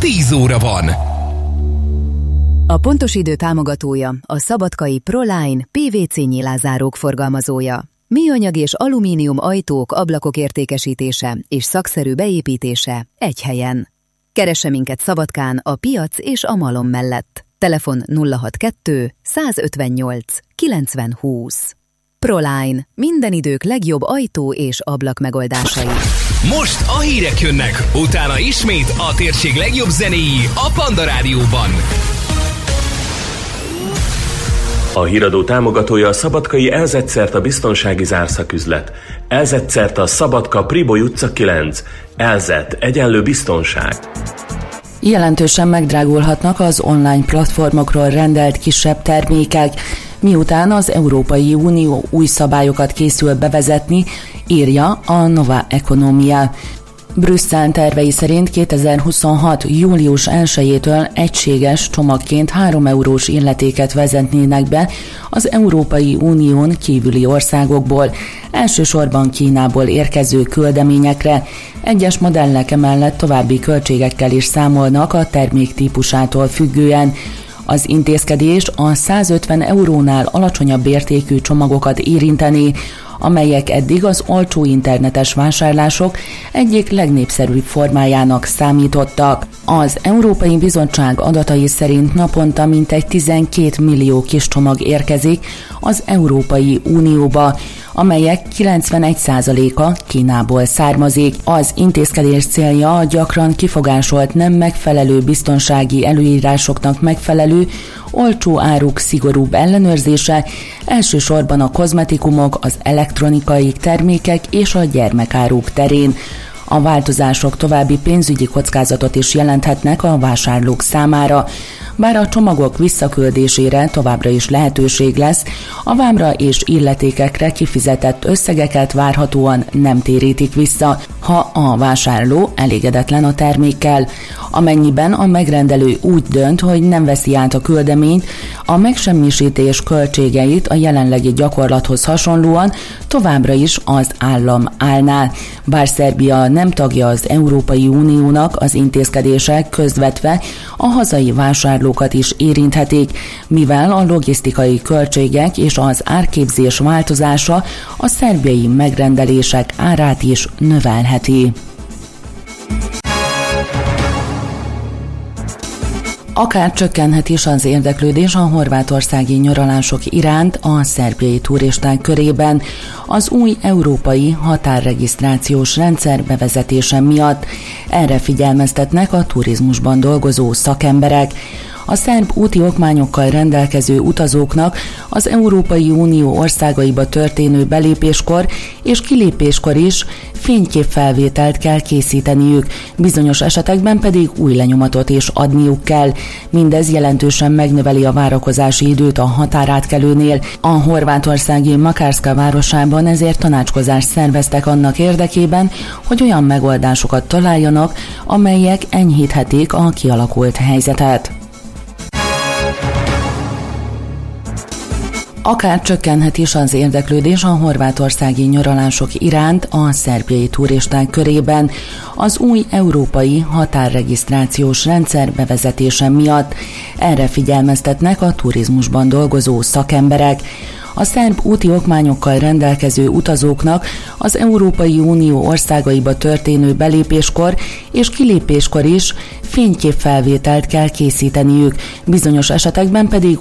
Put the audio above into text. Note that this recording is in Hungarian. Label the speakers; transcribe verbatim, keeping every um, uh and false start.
Speaker 1: tíz óra van.
Speaker 2: A Pontos Idő támogatója a szabadkai Proline pé vé cé nyilázárók forgalmazója. Műanyag és alumínium ajtók, ablakok értékesítése és szakszerű beépítése egy helyen. Keresse minket Szabadkán a Piac és a Malom mellett. Telefon nulla hatvankettő százötvennyolc kilencven húsz. Proline. Minden idők legjobb ajtó és ablak megoldásai.
Speaker 1: Most a hírek jönnek, utána ismét a térség legjobb zenéi a Panda Rádióban.
Speaker 3: A híradó támogatója a szabadkai Elzett a biztonsági zárszaküzlet. Elzett a Szabadka Priboly utca kilenc. Elzett egyenlő biztonság.
Speaker 4: Jelentősen megdrágulhatnak az online platformokról rendelt kisebb termékek, miután az Európai Unió új szabályokat készül bevezetni, írja a Nova Economia. Brüsszel tervei szerint kétezer-huszonhat. július elsejétől egységes csomagként három eurós illetéket vezetnének be az Európai Unión kívüli országokból, elsősorban Kínából érkező küldeményekre. Egyes modellek emellett további költségekkel is számolnak a termék típusától függően. Az intézkedés a százötven eurónál alacsonyabb értékű csomagokat érinteni, amelyek eddig az olcsó internetes vásárlások egyik legnépszerűbb formájának számítottak. Az Európai Bizottság adatai szerint naponta mintegy tizenkét millió kis csomag érkezik az Európai Unióba, amelyek kilencvenegy százaléka Kínából származik. Az intézkedés célja a gyakran kifogásolt nem megfelelő biztonsági előírásoknak megfelelő, olcsó áruk szigorúbb ellenőrzése, elsősorban a kozmetikumok, az elektronikai termékek és a gyermekáruk terén. A változások további pénzügyi kockázatot is jelenthetnek a vásárlók számára. Bár a csomagok visszaküldésére továbbra is lehetőség lesz, a vámra és illetékekre kifizetett összegeket várhatóan nem térítik vissza, ha a vásárló elégedetlen a termékkel. Amennyiben a megrendelő úgy dönt, hogy nem veszi át a küldeményt, a megsemmisítés költségeit a jelenlegi gyakorlathoz hasonlóan továbbra is az állam állná. Bár Szerbia nem tagja az Európai Uniónak, az intézkedések közvetve a hazai vásárlókat is érinthetik, mivel a logisztikai költségek és az árképzés változása a szerbiai megrendelések árát is növelheti. Akár csökkenhet is az érdeklődés a horvátországi nyaralások iránt a szerbiai turisták körében az új európai határregisztrációs rendszer bevezetése miatt. Erre figyelmeztetnek a turizmusban dolgozó szakemberek. A szerb úti okmányokkal rendelkező utazóknak az Európai Unió országaiba történő belépéskor és kilépéskor is fényképfelvételt kell készíteniük, bizonyos esetekben pedig új lenyomatot is adniuk kell. Mindez jelentősen megnöveli a várakozási időt a határátkelőnél. A horvátországi Makarska városában ezért tanácskozást szerveztek annak érdekében, hogy olyan megoldásokat találjanak, amelyek enyhíthetik a kialakult helyzetet. Akár csökkenhet is az érdeklődés a horvátországi nyaralások iránt a szerbiai turisták körében az új európai határregisztrációs rendszer bevezetése miatt. Erre figyelmeztetnek a turizmusban dolgozó szakemberek. A szerb úti okmányokkal rendelkező utazóknak az Európai Unió országaiba történő belépéskor és kilépéskor is fényképfelvételt kell készíteniük, bizonyos esetekben pedig